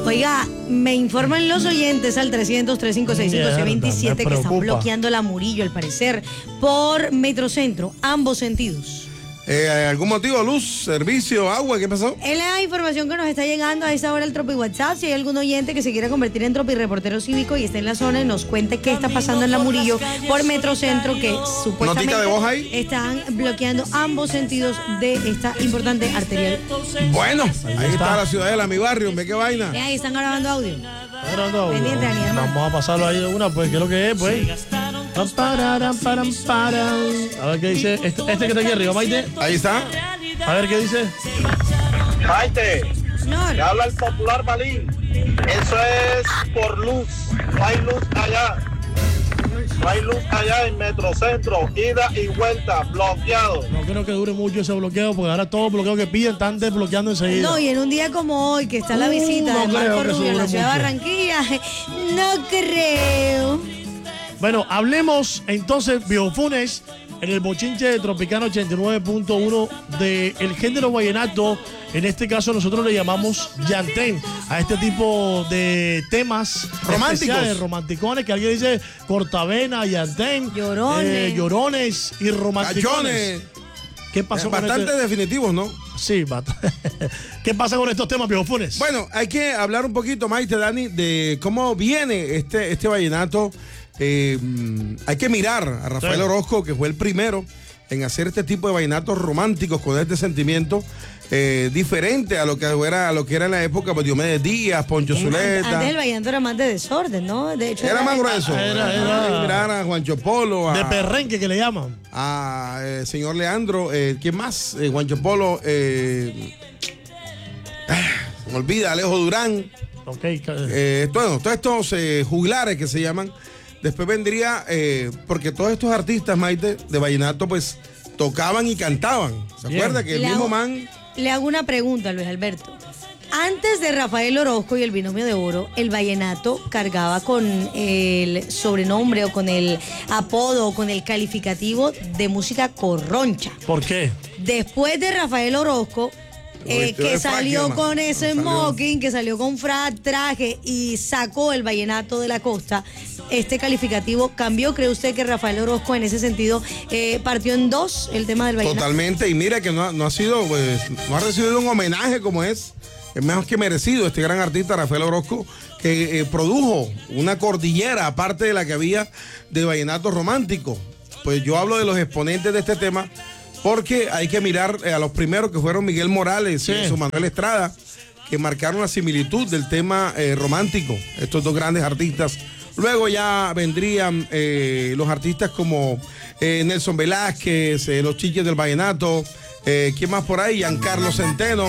Oiga, me informan los oyentes al 300-356-5727 que están bloqueando la Murillo, al parecer, por Metrocentro, ambos sentidos. ¿Algún motivo? ¿Luz, servicio, agua? ¿Qué pasó? Es la información que nos está llegando a esta hora al Tropi WhatsApp. Si hay algún oyente que se quiera convertir en Tropi reportero cívico y está en la zona y nos cuente qué está pasando en la Murillo por Metrocentro, que supuestamente ¿Notica de voz ahí? Están bloqueando ambos sentidos de esta importante arterial. Bueno, ahí está la ciudadela, mi barrio, ve qué vaina. Ahí están grabando audio. Pendiente, vamos a pasarlo ahí de una, pues, ¿qué es lo que es, pues? A ver qué dice este que está aquí arriba, Maite. Ahí está. A ver qué dice. Maite, Señor. habla el popular Balín. Eso es por luz. No hay luz allá. No hay luz allá en Metrocentro. Ida y vuelta, bloqueado. No creo que dure mucho ese bloqueo, porque ahora todos los bloqueos que piden están desbloqueando enseguida. No, y en un día como hoy, que está la visita de Marco Rubio en la ciudad de Barranquilla, no creo. Bueno, hablemos entonces, Biofunes, en el bochinche de Tropicano 89.1 del género vallenato. En este caso nosotros le llamamos llantén a este tipo de temas románticos, romanticones, que alguien dice cortavena, llantén, llorones y romanticones. ¿Qué pasó con bastante definitivos, ¿no? Sí, ¿qué pasa con estos temas, Biofunes? Bueno, hay que hablar un poquito, Maite, Dani, de cómo viene este vallenato. Hay que mirar a Rafael Orozco, que fue el primero en hacer este tipo de vallenatos románticos con este sentimiento diferente a lo que era en la época, pues Diomedes Díaz, Poncho Zuleta. Antes el vallenato era más de desorden, ¿no? De hecho, era más grueso. Era a Juancho Polo. De perrenque, que le llaman. A señor Leandro. ¿Quién más? Juancho Polo. Se me olvida, Alejo Durán. Todos estos juglares que se llaman. Después vendría, porque todos estos artistas, Maite, de vallenato, pues tocaban y cantaban. ¿Se acuerda que el mismo man? Le hago una pregunta, Luis Alberto. Antes de Rafael Orozco y el Binomio de Oro, el vallenato cargaba con el sobrenombre o con el apodo o con el calificativo de música corroncha. ¿Por qué? Después de Rafael Orozco, que salió con ese smoking, que salió con traje y sacó el vallenato de la costa, este calificativo cambió. ¿Cree usted que Rafael Orozco en ese sentido partió en dos el tema del vallenato? Totalmente, y mira que no ha sido, pues, no ha recibido un homenaje como es más que merecido este gran artista Rafael Orozco, que produjo una cordillera aparte de la que había de vallenato romántico. Pues yo hablo de los exponentes de este tema, porque hay que mirar a los primeros, que fueron Miguel Morales y su Manuel Estrada, que marcaron la similitud del tema romántico, estos dos grandes artistas. Luego ya vendrían los artistas como Nelson Velázquez, los Chiches del Vallenato, ¿quién más por ahí? Giancarlo Centeno,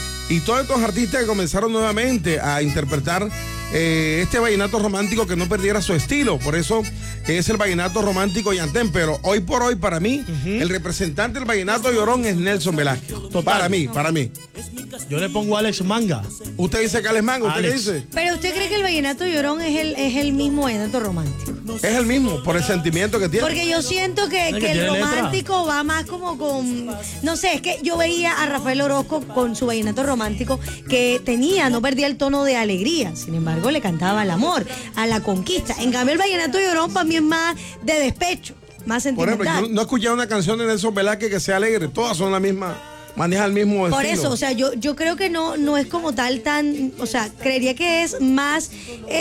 y todos estos artistas que comenzaron nuevamente a interpretar este vallenato romántico que no perdiera su estilo. Por eso es el vallenato romántico llantén. Pero hoy por hoy, para mí, el representante del vallenato llorón es Nelson Velázquez. Para mí. Yo le pongo a Alex Manga. ¿Usted dice que Alex Manga? ¿Usted qué dice? Pero ¿usted cree que el vallenato llorón es el mismo vallenato romántico? Es el mismo, por el sentimiento que tiene. Porque yo siento que el romántico va más como con... No sé, es que yo veía a Rafael Orozco con su vallenato romántico que no perdía el tono de alegría. Sin embargo, le cantaba al amor, a la conquista. En cambio, el vallenato llorón para mí es más de despecho, más sentimental. Por ejemplo, yo no he escuchado una canción de Nelson Velázquez que sea alegre. Todas son la misma... Maneja el mismo estilo. Por eso, o sea, yo creo que no es como tal tan, o sea, creería que es más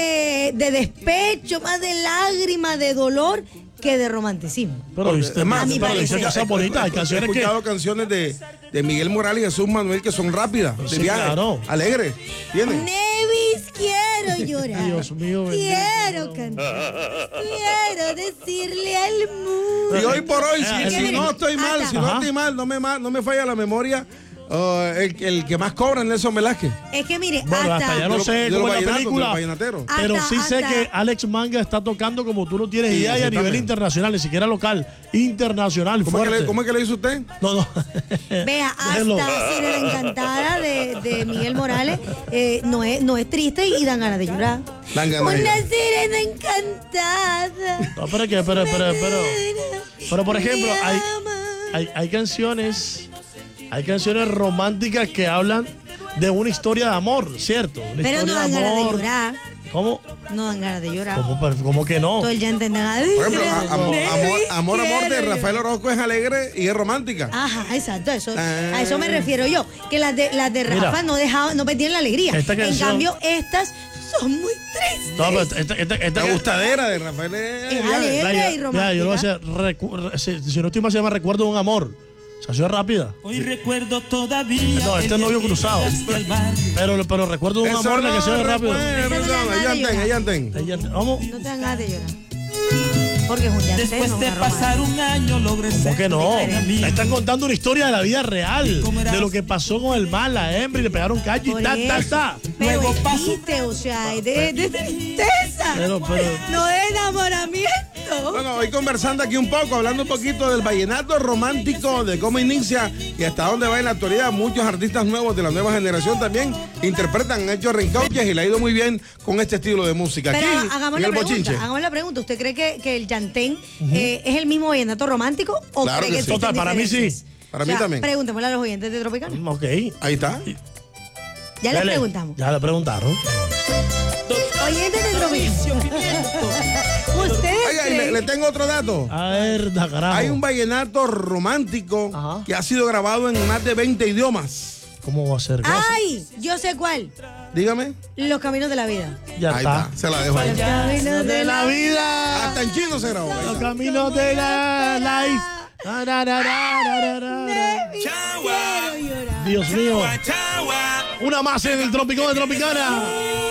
de despecho, más de lágrima, de dolor, que de romanticismo. Pero dice que son bonitas. Hay canciones que... He escuchado canciones de Miguel Morales y Jesús Manuel que son rápidas, de viaje, alegres. Nevis, quiero llorar. Dios mío, quiero cantar. Quiero decirle al mundo. Y hoy por hoy, si no estoy mal, no me falla la memoria. El que más cobra es Nelson Velázquez. Es que mire, hasta ya no sé cómo es la película, pero sí sé que Alex Manga está tocando como tú no tienes idea, y a nivel internacional, ni siquiera local, internacional. ¿Cómo es que le dice usted? No. Vea, hasta Sirena Encantada de Miguel Morales no es triste y dan ganas de llorar. Una sirena encantada. No, pero por ejemplo, hay canciones románticas que hablan de una historia de amor, ¿cierto? Una Pero no historia dan de ganas de amor. llorar. ¿Cómo? No dan ganas de llorar. ¿Cómo que no? Todo el ya entenderá. Por ejemplo, amor de Rafael Orozco es alegre y es romántica. Ajá, exacto, a eso me refiero yo. Que las de Mira, Rafa no perdían la alegría. esta En canción- cambio, estas son muy tristes. No, pero esta La gustadera de Rafael Es ya, alegre y romántica. yo lo voy a hacer, si no estoy mal, se llama Recuerdo de un amor. Se hace rápida. Hoy recuerdo todavía. No, este es novio cruzado. Pero Recuerdo de un amor, la que se ve rápido. ¿Cómo? No te dan ganas de llorar. Porque es un llantén, no Después es de una pasar romántica. un año logré ¿Cómo ser que no? amigo. Me están contando una historia de la vida real. ¿Cómo era? De lo que pasó con el mal, la hembra, y le pegaron cacho Por y ta. Pero Luego es paso- triste, o sea, es de tristeza. Pero- No de enamoramiento. Bueno, hoy conversando aquí un poco, hablando un poquito del vallenato romántico, de cómo inicia y hasta dónde va en la actualidad. Muchos artistas nuevos de la nueva generación también interpretan, han hecho reencauches y le ha ido muy bien con este estilo de música. Pero Aquí, hagamos en la el pregunta, bochinche. hagamos la pregunta. ¿Usted cree que el llantén es el mismo vallenato romántico o Claro cree que que sí. existen Total, para mí sí. diferencias? Para mí también. Preguntémosle a los oyentes de Tropicana. Ok. Ahí está. Ya les preguntamos. Ya le preguntaron. Oyentes de Tropicana. ¿Ustedes Oiga, y le creen? tengo otro dato. A ver, da carajo. Hay un vallenato romántico Ajá. que ha sido grabado en más de 20 idiomas. ¿Cómo va a ser? ¡Ay! Yo sé cuál. Dígame. Los caminos de la vida. Ya Ahí está. está. Se la dejo ahí. Los caminos De la vida. Hasta en chino se grabó. Los caminos de la life. Ra, ra, ra, ra, ra, ra. Quiero llorar. Dios mío. Una más en el Tropicón de Tropicana.